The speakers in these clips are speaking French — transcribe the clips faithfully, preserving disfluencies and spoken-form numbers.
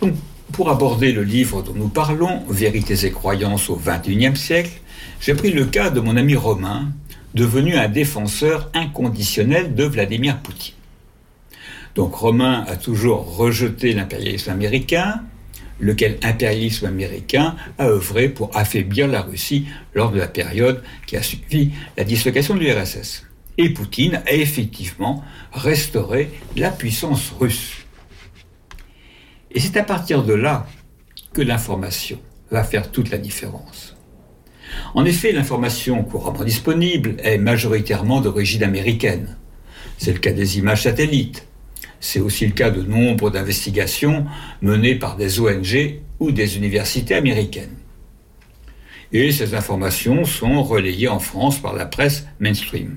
Donc, pour aborder le livre dont nous parlons, Vérités et croyances au vingt et unième siècle, j'ai pris le cas de mon ami Romain, devenu un défenseur inconditionnel de Vladimir Poutine. Donc Romain a toujours rejeté l'impérialisme américain, lequel impérialisme américain a œuvré pour affaiblir la Russie lors de la période qui a suivi la dislocation de l'U R S S. Et Poutine a effectivement restauré la puissance russe. Et c'est à partir de là que l'information va faire toute la différence. En effet, l'information couramment disponible est majoritairement d'origine américaine. C'est le cas des images satellites. C'est aussi le cas de nombre d'investigations menées par des O N G ou des universités américaines. Et ces informations sont relayées en France par la presse mainstream.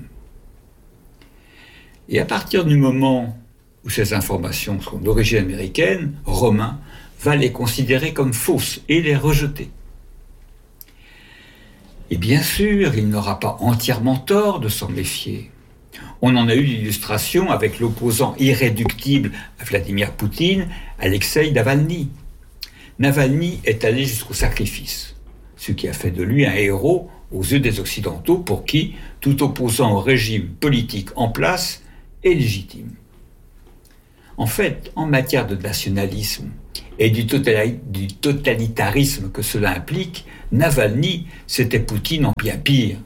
Et à partir du moment où ces informations sont d'origine américaine, Romain va les considérer comme fausses et les rejeter. Et bien sûr, il n'aura pas entièrement tort de s'en méfier. On en a eu l'illustration avec l'opposant irréductible à Vladimir Poutine, Alexeï Navalny. Navalny est allé jusqu'au sacrifice, ce qui a fait de lui un héros aux yeux des Occidentaux pour qui tout opposant au régime politique en place est légitime. En fait, en matière de nationalisme et du, totali- du totalitarisme que cela implique, Navalny, c'était Poutine en bien pire.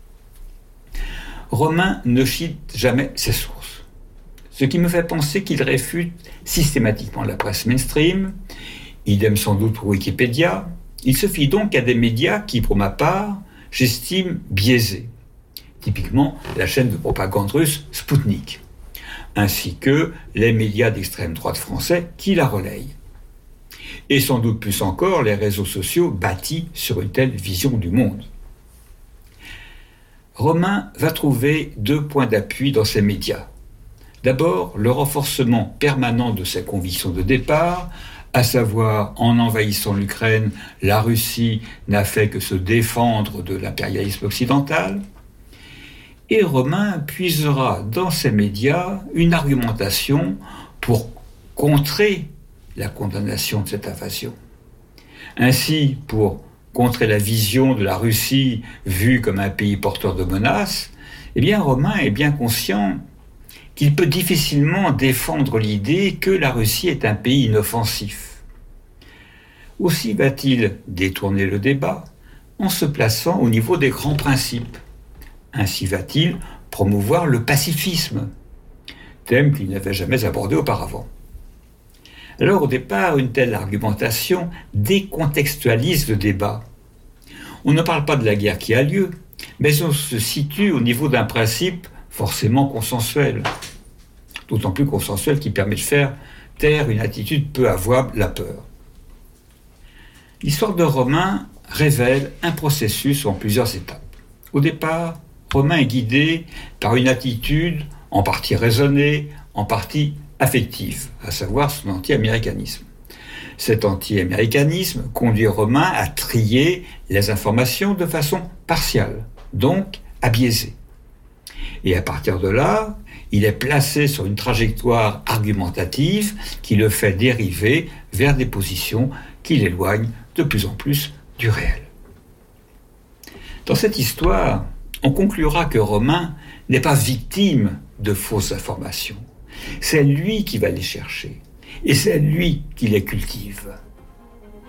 Romain ne cite jamais ses sources, ce qui me fait penser qu'il réfute systématiquement la presse mainstream, idem sans doute pour Wikipédia. Il se fie donc à des médias qui, pour ma part, j'estime biaisés, typiquement la chaîne de propagande russe Sputnik, ainsi que les médias d'extrême droite français qui la relayent. Et sans doute plus encore les réseaux sociaux bâtis sur une telle vision du monde. Romain va trouver deux points d'appui dans ces médias. D'abord, le renforcement permanent de ses convictions de départ, à savoir, en envahissant l'Ukraine, la Russie n'a fait que se défendre de l'impérialisme occidental. Et Romain puisera dans ces médias une argumentation pour contrer la condamnation de cette invasion. Ainsi, pour contrer la vision de la Russie vue comme un pays porteur de menaces, eh bien Romain est bien conscient qu'il peut difficilement défendre l'idée que la Russie est un pays inoffensif. Aussi va-t-il détourner le débat en se plaçant au niveau des grands principes. Ainsi va-t-il promouvoir le pacifisme, thème qu'il n'avait jamais abordé auparavant. Alors au départ, une telle argumentation décontextualise le débat. On ne parle pas de la guerre qui a lieu, mais on se situe au niveau d'un principe forcément consensuel. D'autant plus consensuel qu'il permet de faire taire une attitude peu avouable, la peur. L'histoire de Romain révèle un processus en plusieurs étapes. Au départ, Romain est guidé par une attitude en partie raisonnée, en partie affective, à savoir son anti-américanisme. Cet anti-américanisme conduit Romain à trier les informations de façon partiale, donc à biaiser. Et à partir de là, il est placé sur une trajectoire argumentative qui le fait dériver vers des positions qui l'éloignent de plus en plus du réel. Dans cette histoire, on conclura que Romain n'est pas victime de fausses informations. C'est lui qui va les chercher, et c'est lui qui les cultive.